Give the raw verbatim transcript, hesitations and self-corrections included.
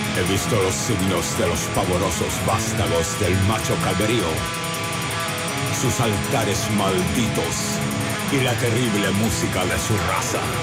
He visto los signos de los pavorosos vástagos del macho cabrío, sus altares malditos y la terrible música de su raza.